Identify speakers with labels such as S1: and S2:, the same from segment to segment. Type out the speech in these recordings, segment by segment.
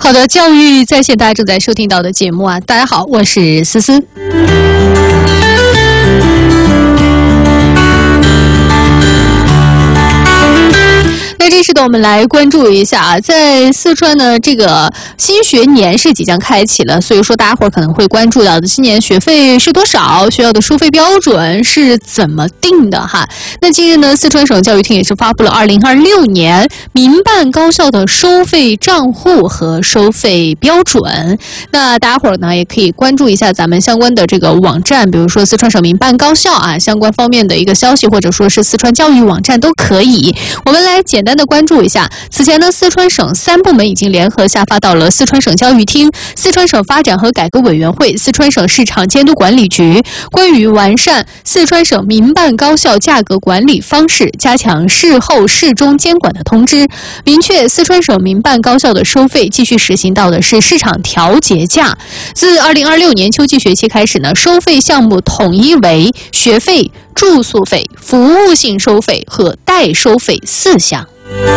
S1: 好的，教育在线大家正在收听到的节目啊，大家好，我是思思。那这时的我们来关注一下啊，在四川呢，这个新学年是即将开启了，所以说大家伙可能会关注到的，今年学费是多少？学校的收费标准是怎么定的哈？那近日呢，四川省教育厅也是发布了2026年民办高校的收费账户和收费标准。那大家伙呢也可以关注一下咱们相关的这个网站，比如说四川省民办高校啊相关方面的一个消息，或者说是四川教育网站都可以。我们来简单的关注一下，此前呢，四川省3部门已经联合下发到了四川省教育厅、四川省发展和改革委员会、四川省市场监督管理局关于完善四川省民办高校价格管理方式、加强事后事中监管的通知，明确四川省民办高校的收费继续实行到的是市场调节价。自2026年秋季学期开始呢，收费项目统一为学费、住宿费、服务性收费和代收费4项。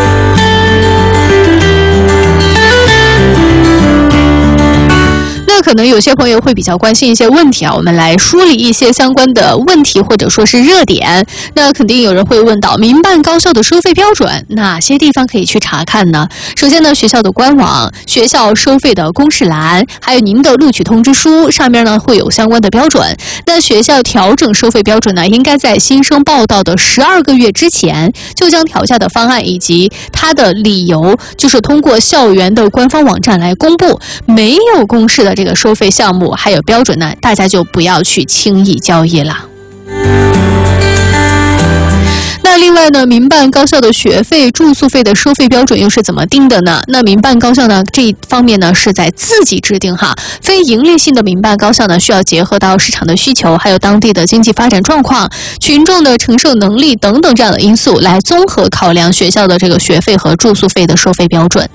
S1: 那可能有些朋友会比较关心一些问题啊，我们来梳理一些相关的问题或者说是热点。那肯定有人会问到，民办高校的收费标准哪些地方可以去查看呢？首先呢，学校的官网、学校收费的公示栏，还有您的录取通知书上面呢会有相关的标准。那学校调整收费标准呢，应该在新生报到的12个月之前就将调价的方案以及它的理由，就是通过校园的官方网站来公布。没有公示的这个收费项目还有标准呢，大家就不要去轻易交易了。那另外呢，民办高校的学费、住宿费的收费标准又是怎么定的呢？那民办高校呢这一方面呢是在自己制定哈，非盈利性的民办高校呢需要结合到市场的需求，还有当地的经济发展状况、群众的承受能力等等这样的因素来综合考量学校的这个学费和住宿费的收费标准。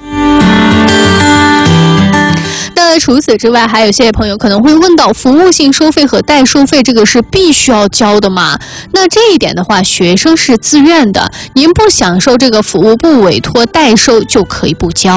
S1: 那除此之外，还有些朋友可能会问到，服务性收费和代收费这个是必须要交的吗？那这一点的话，学生是自愿的，您不享受这个服务不委托代收就可以不交。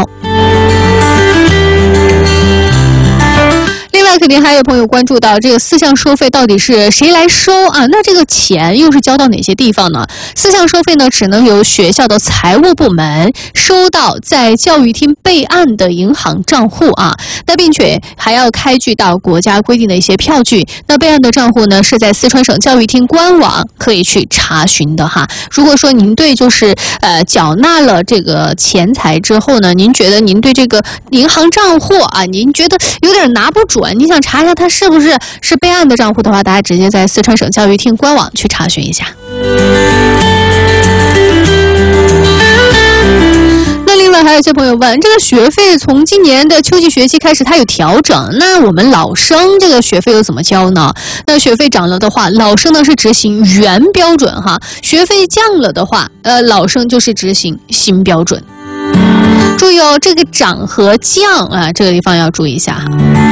S1: 另外肯定还有朋友关注到这个4项收费到底是谁来收啊？那这个钱又是交到哪些地方呢？4项收费呢只能由学校的财务部门收到在教育厅备案的银行账户啊，那并且还要开具到国家规定的一些票据。那备案的账户呢是在四川省教育厅官网可以去查询的哈。如果说您对就是缴纳了这个钱财之后呢，您觉得您对这个银行账户啊，您觉得有点拿不准，你想查一下它是不是备案的账户的话，大家直接在四川省教育厅官网去查询一下。那另外还有些朋友问，这个学费从今年的秋季学期开始它有调整，那我们老生这个学费又怎么交呢？那学费涨了的话，老生呢是执行原标准哈，学费降了的话，老生就是执行新标准。注意哦，这个涨和降啊，这个地方要注意一下哈。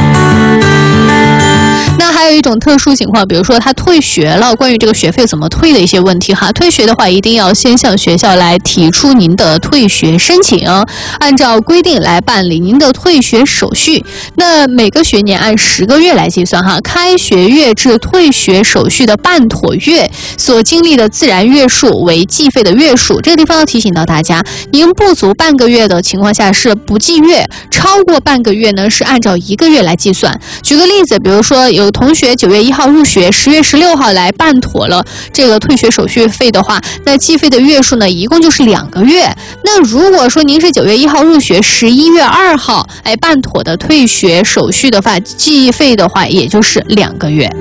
S1: 那还有一种特殊情况，比如说他退学了，关于这个学费怎么退的一些问题哈。退学的话，一定要先向学校来提出您的退学申请，按照规定来办理您的退学手续。那每个学年按10个月来计算哈，开学月至退学手续的办妥月所经历的自然月数为计费的月数。这个地方要提醒到大家，您不足半个月的情况下是不计月，超过半个月呢是按照1个月来计算。举个例子，比如说有同学9月1号入学，10月16号来办妥了这个退学手续费的话，那计费的月数呢一共就是2个月。那如果说您是9月1号入学，11月2号办妥的退学手续的话，计费的话也就是2个月。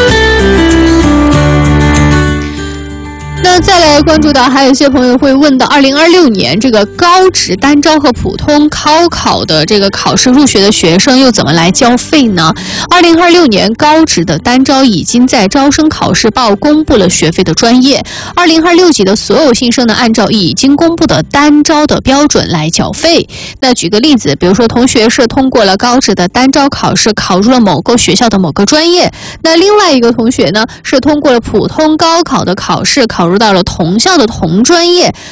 S1: 那再来关注到，还有一些朋友会问到2026年这个高职单招和普通高考的这个考试入学的学生又怎么来交费呢？2026年高职的单招已经在招生考试报公布了学费的专业，2026级的所有新生呢按照已经公布的单招的标准来缴费。那举个例子，比如说同学是通过了高职的单招考试，考入了某个学校的某个专业，那另外一个同学呢是通过了普通高考的考试，考入到了同校的同专业，